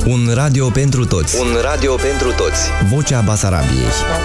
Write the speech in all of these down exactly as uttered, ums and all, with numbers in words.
Un radio pentru toți. Un radio pentru toți. Vocea Basarabiei.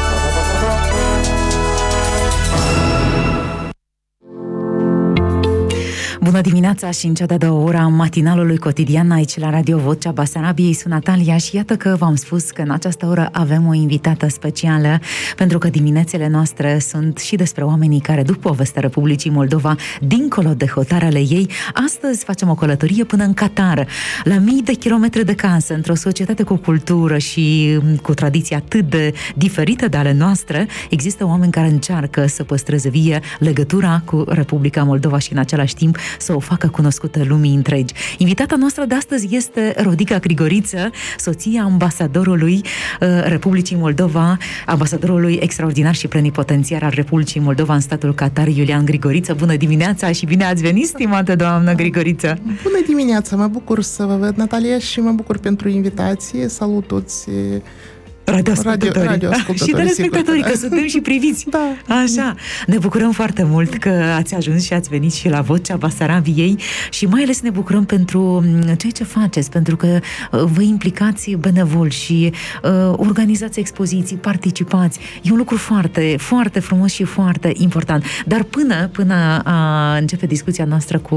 Bună dimineața și în cea de-a doua ora matinalului cotidian aici la Radio Vocea Basarabiei. Sunt Natalia și iată că v-am spus că în această oră avem o invitată specială, pentru că diminețile noastre sunt și despre oamenii care duc povestea Republicii Moldova dincolo de hotarele ei. Astăzi facem o călătorie până în Qatar, la mii de kilometri de casă, într-o societate cu cultură și cu tradiții atât de diferite de ale noastre. Există oameni care încearcă să păstreze vie legătura cu Republica Moldova și în același timp să o facă cunoscută lumii întregi. Invitata noastră de astăzi este Rodica Grigoriță, soția ambasadorului uh, Republicii Moldova, ambasadorului extraordinar și plenipotențiar al Republicii Moldova în statul Qatar, Iulian Grigoriță. Bună dimineața și bine ați venit, stimată doamnă Grigoriță! Bună dimineața! Mă bucur să vă văd, Natalia, și mă bucur pentru invitație. Salut toți radioascultătorii. Radio, radio și telespectatorii, că suntem și priviți. Da. Așa. Ne bucurăm foarte mult că ați ajuns și ați venit și la Vocea Basarabiei și mai ales ne bucurăm pentru ceea ce faceți, pentru că vă implicați benevol și uh, organizați expoziții, participați. E un lucru foarte, foarte frumos și foarte important. Dar până, până a începe discuția noastră cu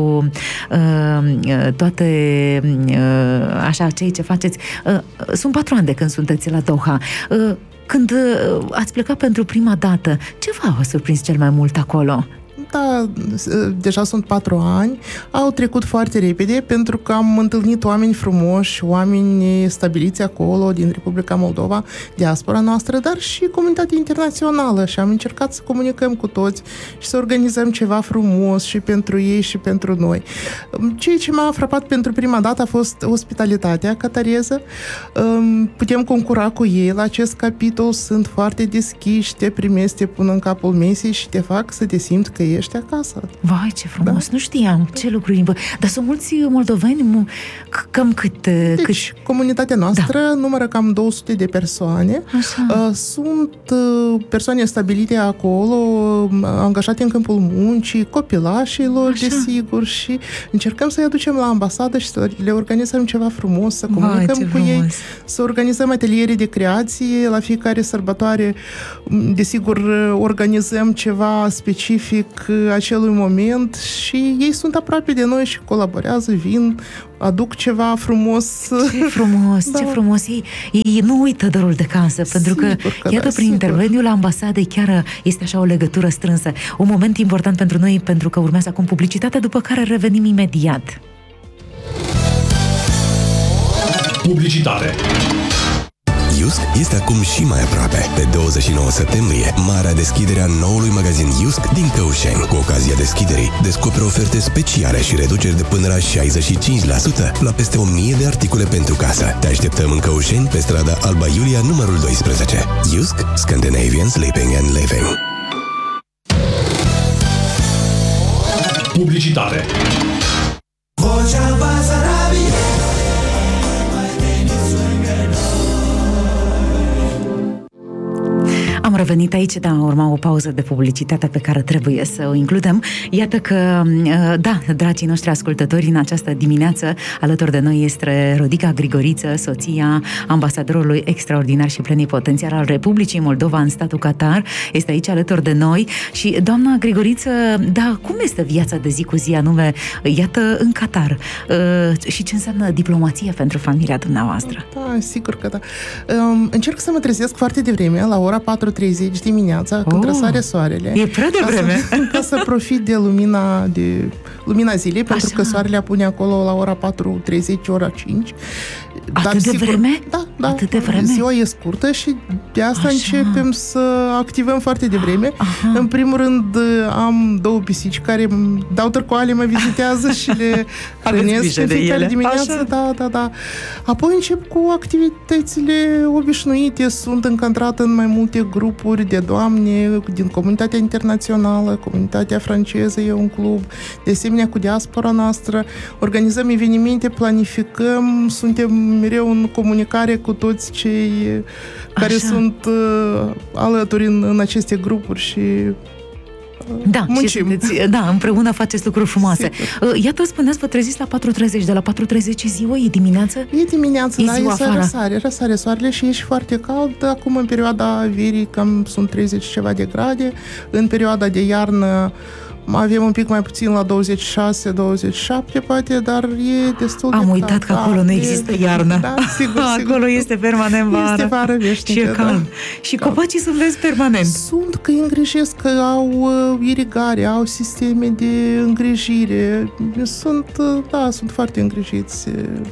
uh, toate uh, așa, ceea ce faceți, uh, sunt patru ani de când sunteți la Doha. Când ați plecat pentru prima dată, ce v-a surprins cel mai mult acolo? Da, deja sunt patru ani, au trecut foarte repede pentru că am întâlnit oameni frumoși, oameni stabiliți acolo din Republica Moldova, diaspora noastră, dar și comunitatea internațională și am încercat să comunicăm cu toți și să organizăm ceva frumos și pentru ei și pentru noi. Ceea ce m-a frapat pentru prima dată a fost ospitalitatea qatareză. Putem concura cu ei la acest capitol, sunt foarte deschiși, te primesc, te pun în capul mesei și te fac să te simți că ești acasă. Vai, ce frumos! Da? Nu știam ce lucruri... Dar sunt mulți moldoveni, cam cât... Deci, cât... comunitatea noastră da. numără cam două sute de persoane. Așa. Sunt persoane stabilite acolo, angajate în câmpul muncii, copilașilor, așa. Desigur, și încercăm să-i aducem la ambasadă și să le organizăm ceva frumos, să comunicăm Vai, cu frumos. ei, să organizăm ateliere de creație la fiecare sărbătoare. Desigur, organizăm ceva specific acelui moment și ei sunt aproape de noi și colaborează, vin, aduc ceva frumos. Ce frumos, da. ce frumos. Ei, ei nu uită dorul de casă, pentru că, că iată, da, prin sigur. intermediul ambasadei chiar este așa o legătură strânsă. Un moment important pentru noi, pentru că urmează acum publicitatea, după care revenim imediat. Publicitate. Iusc este acum și mai aproape. Pe douăzeci și nouă septembrie, marea deschidere a noului magazin Iusc din Căușeni. Cu ocazia deschiderii, descoperi oferte speciale și reduceri de până la șaizeci și cinci la sută la peste o mie de articole pentru casă. Te așteptăm în Căușeni, pe strada Alba Iulia, numărul doisprezece. Iusc, Scandinavian Sleeping and Living. Publicitate. Vocea Basarabiei. Am revenit aici, da, urma o pauză de publicitate pe care trebuie să o includem. Iată că, da, dragii noștri ascultători, în această dimineață alături de noi este Rodica Grigoriță, soția ambasadorului extraordinar și plenipotențiar al Republicii Moldova în statul Qatar. Este aici alături de noi și, doamna Grigoriță, da, cum este viața de zi cu zi anume, iată, în Qatar? Și ce înseamnă diplomație pentru familia dumneavoastră? Da, sigur că da. Încerc să mă trezesc foarte devreme, la ora patru treizeci dimineața, când oh, răsare soarele. E prea devreme. Ca să, ca să profit de lumina, de lumina zilei, Așa. pentru că soarele apune acolo la ora patru treizeci, ora cinci. Atât Dar, de sigur, vreme? Da, da. Atât de vreme? Ziua e scurtă și de asta Așa. începem să activăm foarte devreme. Aha. În primul rând, am două pisici care dau târcoale, mă vizitează și le hrănesc în fiecare dimineață. Așa. Da, da, da. Apoi încep cu activitățile obișnuite. Sunt încadrată în mai multe grupuri de doamne din comunitatea internațională, comunitatea franceză, e un club, de asemenea cu diaspora noastră. Organizăm evenimente, planificăm, suntem mereu în comunicare cu toți cei care Așa. sunt uh, alături în, în aceste grupuri și Da, muncim. și sunteți, da, împreună faceți lucruri frumoase. Sigur. Iată, spuneați, vă treziți la patru treizeci, de la patru treizeci e ziua, e dimineață? E dimineața, E da, ziua e afară. răsare, răsare soarele și e și foarte cald. Acum, în perioada verii, cam sunt treizeci ceva de grade. În perioada de iarnă avem un pic mai puțin la douăzeci și șase douăzeci și șapte, poate, dar e destul de Am cald. uitat că Da, acolo nu e- există iarnă. Da, sigur, sigur. Acolo este permanent vară. Este vară veșnică, Și e cald. da. Și copacii sunt vezi permanent. Sunt că îi îngrijesc, că au uh, irigare, au sisteme de îngrijire. Sunt, uh, da, sunt foarte îngrijiți uh,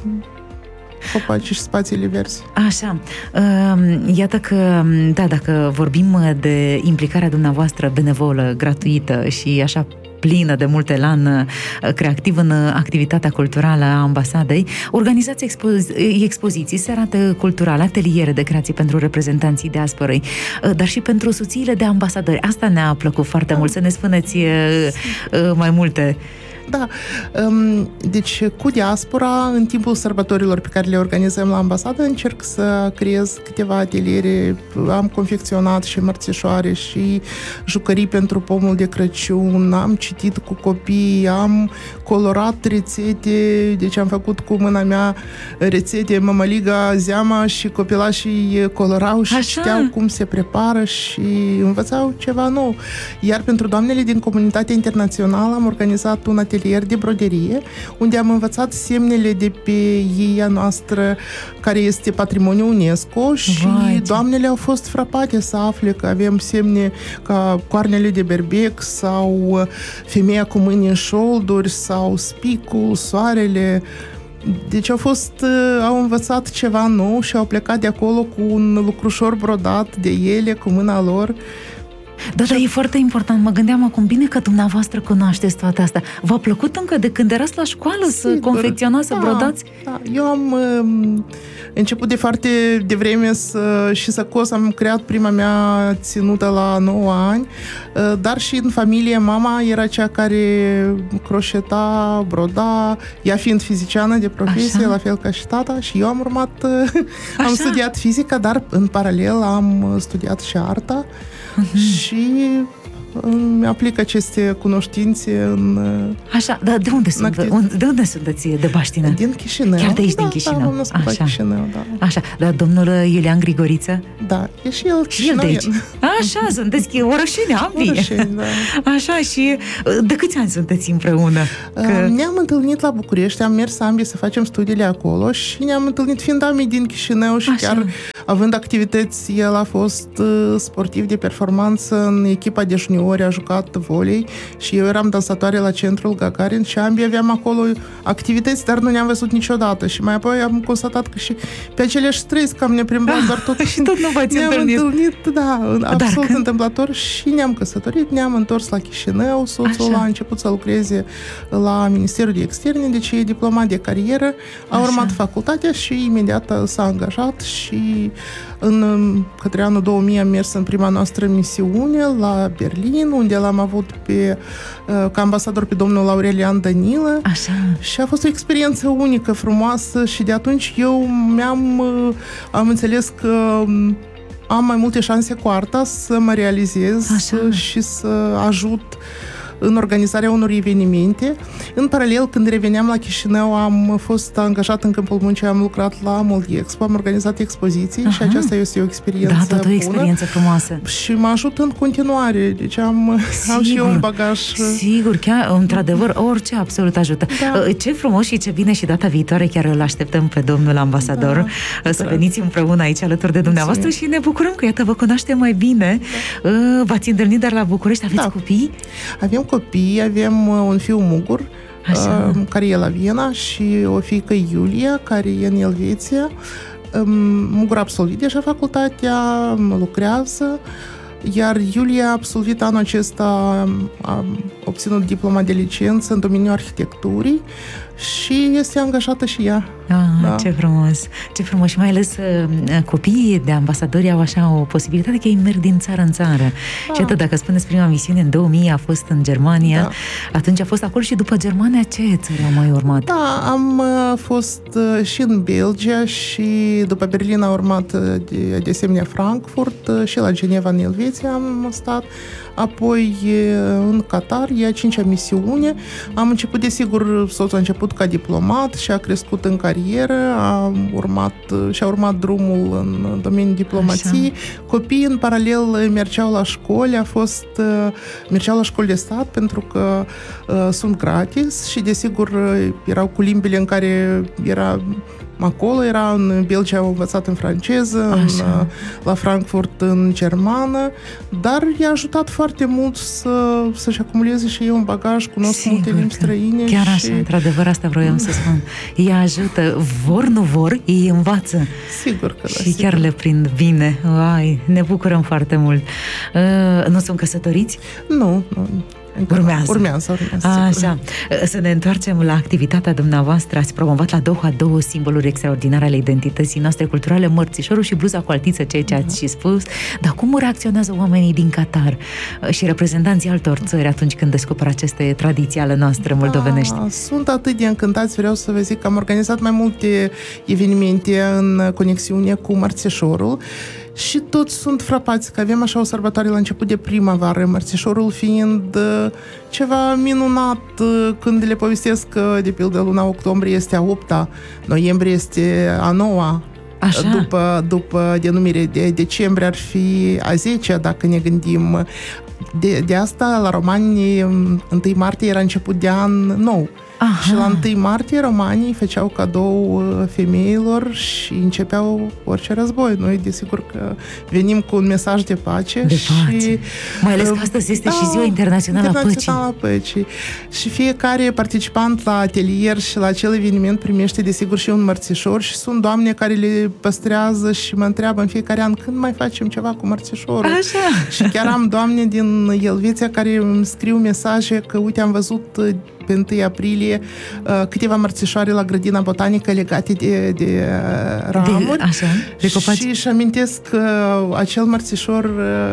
copacii și spațiile verzi. Așa, uh, iată că, da, dacă vorbim de implicarea dumneavoastră benevolă, gratuită și așa plină de mult elan uh, creativ în activitatea culturală a ambasadei, organizați expo- expoziții, serate culturale, ateliere de creație pentru reprezentanții diasporei, uh, dar și pentru soțiile de ambasadori. Asta ne-a plăcut foarte mult, să ne spuneți uh, uh, mai multe. Da, um, deci cu diaspora, în timpul sărbătorilor pe care le organizăm la ambasadă, încerc să creez câteva ateliere. Am confecționat și mărțișoare și jucării pentru pomul de Crăciun, am citit cu copii, am colorat rețete, deci am făcut cu mâna mea rețete, mămăliga, zeama, și copilașii colorau și Așa. știau cum se prepară și învățau ceva nou. Iar pentru doamnele din comunitatea internațională am organizat un atelier de broderie, unde am învățat semnele de pe ieia noastră, care este patrimoniu UNESCO, și Vai, doamnele au fost frapate să afle că avem semne ca coarnele de berbec sau femeia cu mâini în șolduri sau spicul, soarele. Deci au fost, au învățat ceva nou și au plecat de acolo cu un lucrușor brodat de ele, cu mâna lor. Da, dar e foarte important. Mă gândeam acum, bine că dumneavoastră cunoașteți toate astea. V-a plăcut încă de când erați la școală să Sigur. confecționați, să Da, brodați? Da. Eu am um, început de foarte devreme să, și să cos, am creat prima mea ținută la nouă ani, uh, dar și în familie mama era cea care croșeta, broda, ea fiind fiziciană de profesie, Așa. la fel ca și tata, și eu am urmat, uh, am Așa. studiat fizica, dar în paralel am studiat și arta și îmi aplic aceste cunoștințe în Așa, dar de unde, sunt, activ. unde, de unde sunteți de Baștină? din Chișinău. Chiar de aici, da, din Chișinău. Da, m-am născut la Așa. Chișinău, da. Așa, dar domnul Iulian Grigoriță? Da, e și el Și el de aici. chișinăuien. Așa, sunteți orășeni ambii. Orășeni, da. Așa, și de câți ani sunteți împreună? Că... Ne-am întâlnit la București, am mers ambii să facem studiile acolo și ne-am întâlnit fiind ambii din Chișinău și Așa. chiar având activități, el a fost uh, sportiv de performanță în echipa de juniori, a jucat volei și eu eram dansatoare la centrul Gagarin și ambii aveam acolo activități, dar nu ne-am văzut niciodată și mai apoi am constatat că și pe aceleași străzi cam ne plimbam, dar tot, Și tot nu v-ați ne-am întâlnit. întâlnit, da, absolut când? întâmplător și ne-am căsătorit, ne-am întors la Chișinău, soțul Așa. a început să lucreze la Ministerul de Externe, deci e diplomat de carieră, a Așa. urmat facultatea și imediat s-a angajat și în către anul două mii am mers în prima noastră misiune la Berlin, unde l-am avut pe, ca ambasador pe domnul Aurelian Danilă. Așa. Și a fost o experiență unică, frumoasă și de atunci eu mi-am am înțeles că am mai multe șanse cu arta să mă realizez Așa. și să ajut în organizarea unor evenimente. În paralel, când reveneam la Chișinău, am fost angajat în Câmpul Muncii, am lucrat la Moldiexpo, am organizat expoziții. Aha. Și aceasta este o experiență Da, tot o bună. experiență frumoasă. Și mă ajută în continuare. Deci am, am și eu un bagaj. Sigur, chiar, într-adevăr, orice absolut ajută. Da. Ce frumos și ce bine, și data viitoare chiar îl așteptăm pe domnul ambasador Da, să da. veniți împreună aici alături de dumneavoastră. Mulțumim. Și ne bucurăm că, iată, vă cunoaștem mai bine. Da. V-ați întâlnit, dar la București aveți Da. copii? Avem copii, avem uh, un fiu Mugur, Așa. uh, care e la Viena, și o fiică Iulia, care e în Elveția. Um, Mugur a absolvit deja facultatea, lucrează, iar Iulia a absolvit anul acesta, a obținut diploma de licență în domeniul arhitecturii și este angajată și ea. Ah, Da. ce frumos, ce frumos. Și mai ales uh, copiii de ambasadori au așa o posibilitate că ei merg din țară în țară. Da. Și atât, dacă spuneți prima misiune în două mii a fost în Germania, Da. atunci a fost acolo. Și după Germania ce țări au mai urmat? Da, am uh, fost uh, și în Belgia și după Berlin a urmat uh, de, de asemenea Frankfurt uh, și la Geneva în Elveția am stat. apoi în Qatar, e a cincea misiune. Am început, desigur, soțul a început ca diplomat și a crescut în carieră, a urmat, și-a urmat drumul în domeniul diplomației. Așa. Copiii, în paralel, mergeau la școli, a fost, mergeau la școli de stat pentru că uh, sunt gratis și, desigur, erau cu limbile în care era acolo, era în Belgia, au învățat în franceză, în, la Frankfurt în germană, dar i-a ajutat foarte mult să, să-și acumuleze și eu un bagaj, cunosc Sigur multe limbi străine. Chiar și... așa, într-adăvăr, asta vroiam să spun. Ei ajută, vor, nu vor, ei învață. Sigur că da. Și sigur. chiar le prind bine. Uai, ne bucurăm foarte mult. Uh, nu sunt căsătoriți? Nu, nu. Urmează. Urmează, urmează. Așa. Să ne întoarcem la activitatea dumneavoastră. Ați promovat la Doha două simboluri extraordinare ale identității noastre culturale, mărțișorul și bluza cu altiță, ceea ce ați și spus. Dar cum reacționează oamenii din Qatar și reprezentanții altor țări atunci când descoperă aceste tradiții ale noastre moldovenești? Da, sunt atât de încântați, vreau să vă zic că am organizat mai multe evenimente în conexiune cu mărțișorul și toți sunt frapați că avem așa o sărbătoare la început de primăvară, mărțișorul fiind ceva minunat. Când le povestesc că, de pildă, luna octombrie este a opta, noiembrie este a noua, Așa. După, după denumire de decembrie ar fi a zecea, dacă ne gândim. De, de asta, la romani, întâi martie era început de an nou. Aha. Și la întâi martie romanii făceau cadou femeilor și începeau orice război. Noi, desigur că venim cu un mesaj de pace. De pace. Și, mai ales că astăzi este da, și Ziua Internațională a Păcii. Internațională a Păcii. Și fiecare participant la atelier și la acel eveniment primește, desigur, și un mărțișor și sunt doamne care le păstrează și mă întreabă în fiecare an când mai facem ceva cu mărțișorul. Așa. Și chiar am doamne din Elveția care îmi scriu mesaje că, uite, am văzut pe întâi aprilie câteva mărțișoare la grădina botanică legate de, de ramuri. De, așa, de copaci. Și își amintesc că acel mărțișor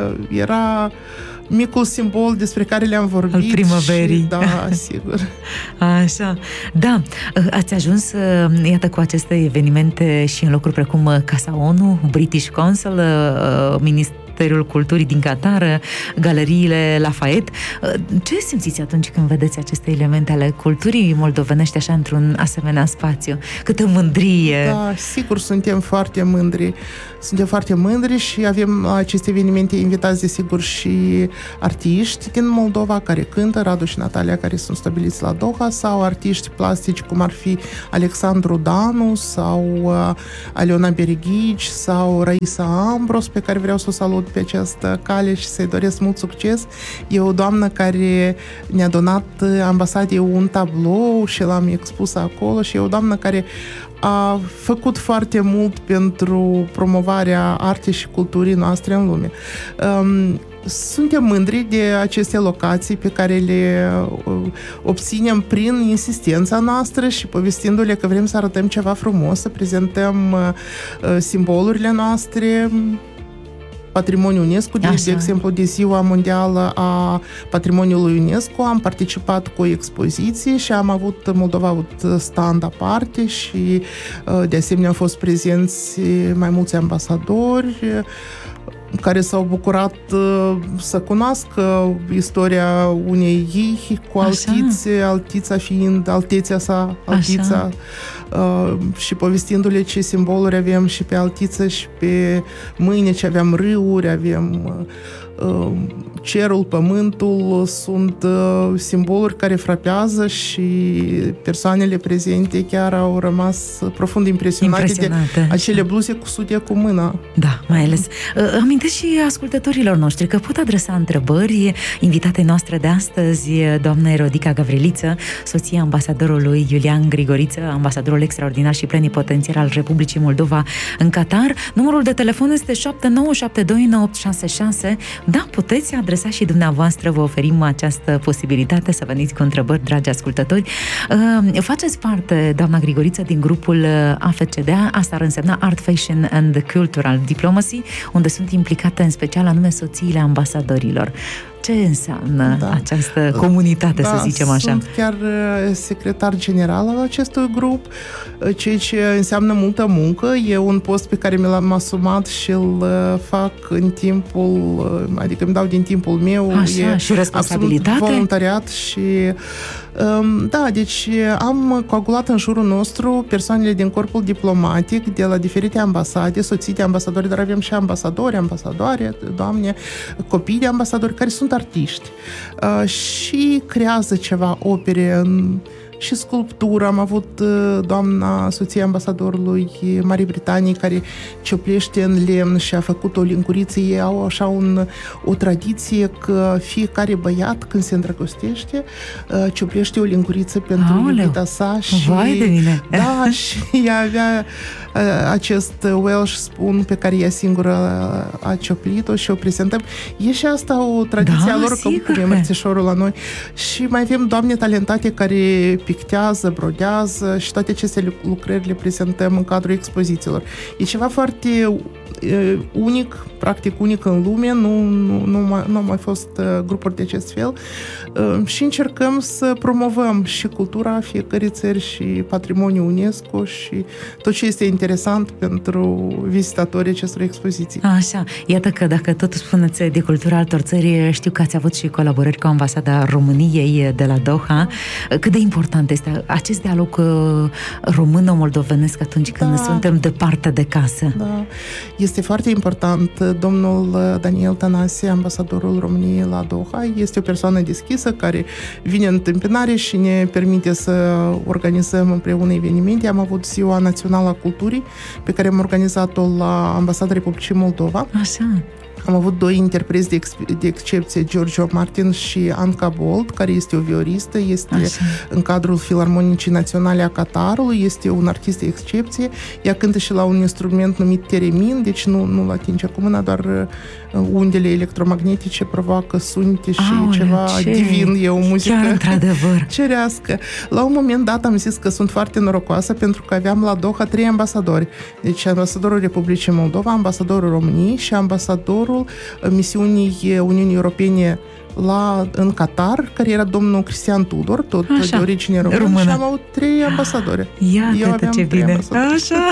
era micul simbol despre care le-am vorbit. Al primăverii. Și, da, sigur. Așa. Da. Ați ajuns, iată, cu aceste evenimente și în locuri precum Casa ONU, British Council, Ministerul Culturii din Qatar, galeriile Lafayette. Ce simțiți atunci când vedeți aceste elemente ale culturii moldovenești așa într-un asemenea spațiu? Câtă mândrie! Da, sigur, suntem foarte mândri. Suntem foarte mândri și avem la aceste evenimente invitați, desigur, și artiști din Moldova care cântă, Radu și Natalia, care sunt stabiliți la Doha, sau artiști plastici, cum ar fi Alexandru Danu, sau uh, Aliona Berghici, sau Raisa Ambros, pe care vreau să o salut pe această cale și să-i doresc mult succes. E o doamnă care ne-a donat ambasadei un tablou și l-am expus acolo și e o doamnă care a făcut foarte mult pentru promovarea artei și culturii noastre în lume. Um, Suntem mândri de aceste locații pe care le obținem prin insistența noastră și povestindu-le că vrem să arătăm ceva frumos, să prezentăm simbolurile noastre, patrimoniul UNESCO, de, de exemplu, de Ziua Mondială a Patrimoniului UNESCO. Am participat cu o expoziție și am avut, Moldova a avut stand aparte și de asemenea au fost prezenți mai mulți ambasadori care s-au bucurat uh, să cunoască istoria unei ei cu altițe, altița fiind altețea sa, altița, uh, și povestindu-le ce simboluri avem și pe altiță și pe mâine, ce aveam râuri, avem uh, cerul, pământul, sunt uh, simboluri care frapează și persoanele prezente chiar au rămas profund impresionate, impresionate. de acele bluze cusute cu mâna. Da, mai ales. Uh, amintesc și ascultătorilor noștri că pot adresa întrebări invitatei noastre de astăzi, doamna Erodica Gavriliță, soția ambasadorului Iulian Grigoriță, ambasadorul extraordinar și plenipotențiar al Republicii Moldova în Qatar. Numărul de telefon este șapte nouă șapte doi nouă opt șase șase. Da, puteți adresa și dumneavoastră, vă oferim această posibilitate să veniți cu întrebări, dragi ascultători. Faceți parte, doamna Grigoriță, din grupul A F C D A, asta ar însemna Art, Fashion and Cultural Diplomacy, unde sunt implicate în special anume soțiile ambasadorilor. Ce înseamnă Da. această comunitate, Da, să zicem așa? Sunt chiar uh, secretar general al acestui grup, uh, ceea ce înseamnă multă muncă. E un post pe care mi l-am asumat și îl uh, fac în timpul, uh, adică îmi dau din timpul meu. Așa, e și responsabilitate? absolut voluntariat și um, da, deci am coagulat în jurul nostru persoanele din corpul diplomatic de la diferite ambasade, soții de ambasadori, dar avem și ambasadori, ambasadoare, doamne, copii de ambasadori care sunt artiști uh, și creează ceva opere în și sculptură. Am avut uh, doamna soția ambasadorului Marii Britanii care cioplește în lemn și a făcut o lincuriță. Ei au așa un, o tradiție că fiecare băiat când se îndrăgostește uh, cioplește o lincuriță pentru Aoleu, iubita sa și vai de mine! Da, și ea avea uh, acest Welsh spoon pe care ea singură a cioplit-o și o prezentăm. E și asta o tradiție Da, a lor, că sigur punem că. mărțișorul la noi. Și mai avem doamne talentate care pictează, brodează și toate aceste lucrări le prezentăm în cadrul expozițiilor. E ceva foarte e, unic, practic unic în lume, nu, nu, nu, mai, nu au mai fost uh, grupuri de acest fel uh, și încercăm să promovăm și cultura fiecărei țări și patrimoniul UNESCO și tot ce este interesant pentru vizitatorii acestor expoziții. Așa, iată că dacă tot spuneți de cultura altor țări, știu că ați avut și colaborări cu Ambasada României de la Doha. Cât de important este acest dialog româno-moldovenesc atunci când Da. suntem departe de casă? Da, este foarte important. Domnul Daniel Tănase, ambasadorul României la Doha, este o persoană deschisă care vine în întâmpinare și ne permite să organizăm împreună evenimente. Am avut Ziua Națională a Culturii, pe care am organizat-o la Ambasada Republicii Moldova. Așa. Am avut doi interpreți de, ex- de excepție, Giorgio Martin și Anca Bold, care este o violistă, este Așa. în cadrul Filarmonicii Naționale a Qatarului, este un artist de excepție. Ea cântă și la un instrument numit teremin, deci nu, nu-l atinge cu mâna, doar uh, undele electromagnetice provoacă sunete și Aoleu, ceva ce- divin, e o muzică Chiar într-adevăr. cerească. La un moment dat am zis că sunt foarte norocoasă pentru că aveam la Doha trei ambasadori. Deci ambasadorul Republicii Moldova, ambasadorul României și ambasadorul misiunii Uniunii Europene la, în Qatar, care era domnul Cristian Tudor, tot Așa, de origine română, română. și am avut trei ambasadori. Eu Iată aveam ce trei bine. ambasadori. Așa.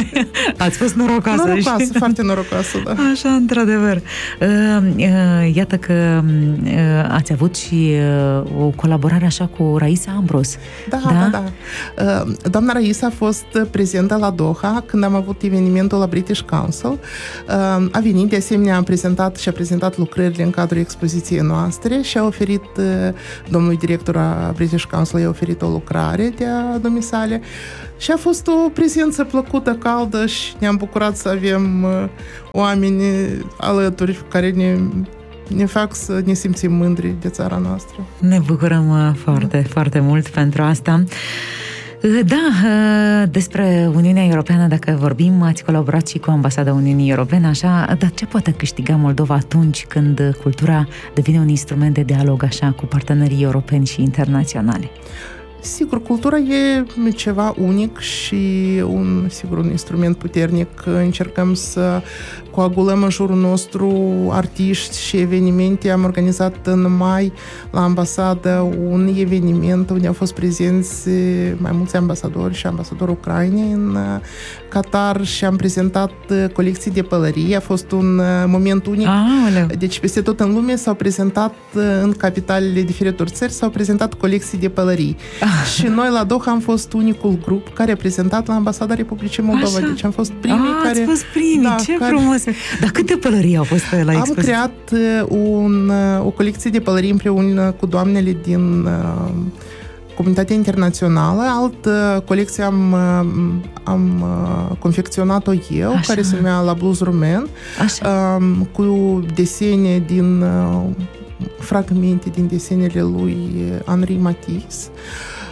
Ați fost norocoasă. Norocoasă, foarte norocoasă, da. Așa, într-adevăr. Uh, uh, Iată că uh, ați avut și uh, o colaborare așa cu Raisa Ambros. Da, da, da. Uh, Doamna Raisa a fost prezentă la Doha când am avut evenimentul la British Council. Uh, A venit, de asemenea, am prezentat și a prezentat lucrările în cadrul expoziției noastre și a oferit, uh, domnului director a British Council, i-a oferit o lucrare de a domisale și a fost o prezență plăcută, caldă și ne-am bucurat să avem uh, oameni alături care ne ne fac să ne simțim mândri de țara noastră. Ne bucurăm uh, foarte, da. foarte mult pentru asta. Uh, Da, uh, despre Uniunea Europeană, dacă vorbim, ați colaborat și cu Ambasada Uniunii Europene, așa, dar ce poate câștiga Moldova atunci când cultura devine un instrument de dialog așa cu partenerii europeni și internaționali? Sigur, cultura e ceva unic și un, sigur, un instrument puternic. Încercăm să coagulăm în jurul nostru artiști și evenimente. Am organizat în mai la ambasadă un eveniment unde au fost prezenți mai mulți ambasadori și ambasadorul Ucrainei în Qatar și am prezentat colecții de pălării. A fost un moment unic. Aoleu. Deci peste tot în lume s-au prezentat, în capitalele diferitor țări, s-au prezentat colecții de pălării. Și noi la Doha am fost unicul grup care a prezentat la Ambasada Republicii Moldova. Așa. Deci am fost primii Ah, care... ați fost primii, Da, ce care- frumos! Dar câte pălării au fost la Am expoziție? creat uh, un, uh, o colecție de pălării împreună cu doamnele din uh, comunitatea internațională. Altă colecție am, uh, am uh, confecționat-o eu, Așa. care se numea La Blues Rumen, Așa. um, cu desene din... Uh, fragmente din desenele lui Henri Matisse.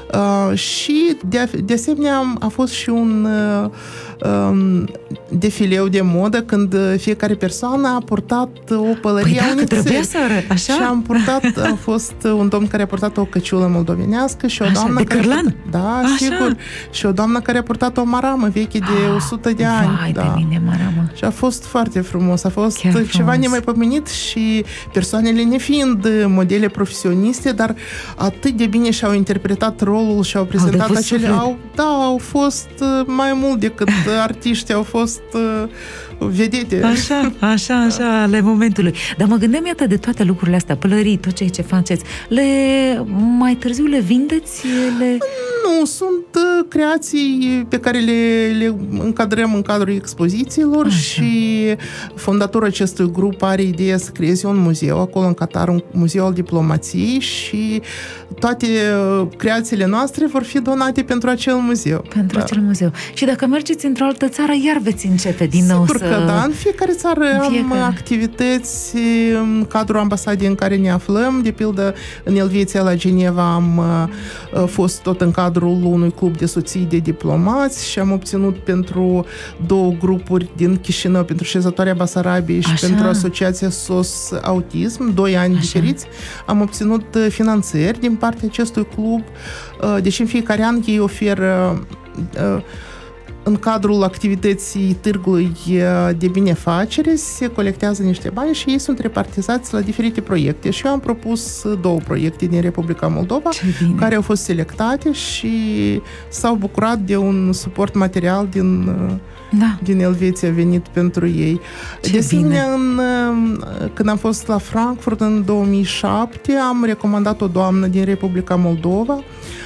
Uh, și de, de asemenea a fost și un uh, um, defileu de modă când fiecare persoană a purtat o pălărie Păi a da, unei că trebuia țări. să arăt, așa? Și am purtat, a fost un domn care a purtat o căciulă moldovenească și o Așa, doamnă de care a cârlan? purtat, da, Așa. sigur. Și o doamnă care a purtat o maramă veche de o sută de ani. Vai da. de mine, maramă. Și a fost foarte frumos, a fost Chiar ceva frumos. nemaipomenit și persoanele nefiind modele profesioniste, dar atât de bine și-au interpretat rolul și au prezentat depus acele... suflet. Au, da, au fost uh, mai mult decât artiști, au fost uh, vedete. Așa, așa, așa, ale momentului. Dar mă gândeam, iată, de toate lucrurile astea, pălării, tot ceea ce faceți, le mai târziu le vindeți? Le... Nu, sunt uh, creații pe care le, le încadrăm în cadrul expozițiilor. Așa. Și fondatorul acestui grup are ideea să creeze un muzeu acolo în Qatar, un muzeu al diplomației și toate uh, creațiile noastre vor fi donate pentru acel muzeu. Pentru da. acel muzeu. Și dacă mergeți într-o altă țară, iar veți începe din nou Sigur să... că da, în fiecare țară În fiecare. am activități în cadrul ambasadei în care ne aflăm. De pildă, în Elveția, la Geneva, am uh, fost tot în cadrul unui club de soții de diplomați și am obținut pentru două grupuri din Chișinău, pentru Șezătoarea Basarabiei și Așa. pentru Asociația S O S Autism, doi ani Așa. diferiți, am obținut uh, finanțări din partea acestui club, uh, deși în fiecare an ei oferă uh, în cadrul activității târgului de binefacere se colectează niște bani și ei sunt repartizați la diferite proiecte. Și eu am propus două proiecte din Republica Moldova care au fost selectate și s-au bucurat de un suport material din, da. din Elveția venit pentru ei. Ce de asemenea, bine. în, când am fost la Frankfurt în două mii șapte, am recomandat o doamnă din Republica Moldova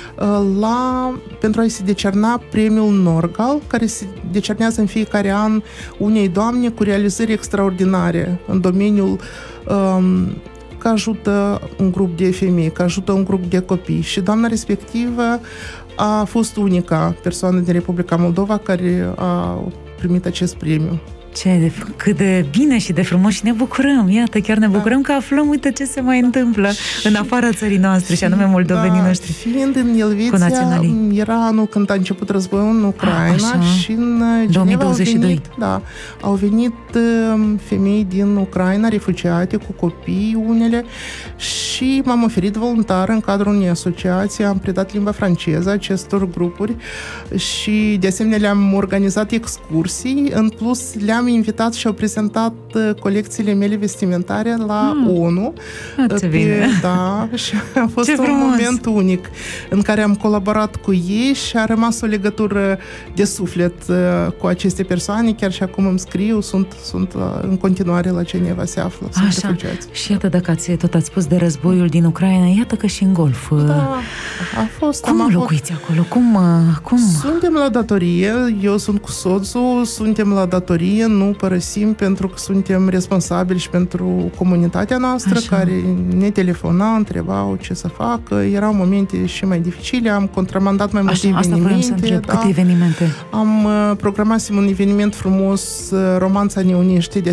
la, pentru a-i se decerna premiul Norgal, care se decernează în fiecare an unei doamne cu realizări extraordinare în domeniul um, că ajută un grup de femei, că ajută un grup de copii. Și doamna respectivă a fost unica persoană din Republica Moldova care a primit acest premiu. Ce de, cât de bine și de frumos și ne bucurăm, iată, chiar ne bucurăm da. că aflăm, uite ce se mai întâmplă și, în afara țării noastre și anume moldovenii da, noștri. Fiind în Elveția, era anul când a început războiul în Ucraina a, și în Geneva două mii douăzeci și doi. au venit, da, au venit femei din Ucraina, refugiate cu copii unele și m-am oferit voluntar în cadrul unei asociații, am predat limba franceză acestor grupuri și de asemenea le-am organizat excursii, în plus le-am invitat și au prezentat colecțiile mele vestimentare la mm. ONU. Pe, bine. Da, și a fost Ce un frumos. moment unic în care am colaborat cu ei și a rămas o legătură de suflet cu aceste persoane. Chiar și acum îmi scriu, sunt, sunt în continuare la Geneva, se află, sunt Așa. refugiați. Și iată, dacă ați, tot ați spus de războiul din Ucraina, iată că și în Golf. Da, a fost. Cum am locuiți avut... acolo? Cum, cum? Suntem la datorie, eu sunt cu soțul, suntem la datorie, nu părăsim pentru că suntem responsabili și pentru comunitatea noastră. Așa. Care ne telefona, întrebau ce să facă. Erau momente și mai dificile, am contramandat mai multe Așa, evenimente. Asta vreau să întreb, da. Câte evenimente? Am uh, programat un eveniment frumos, uh, Romanța ne unește, de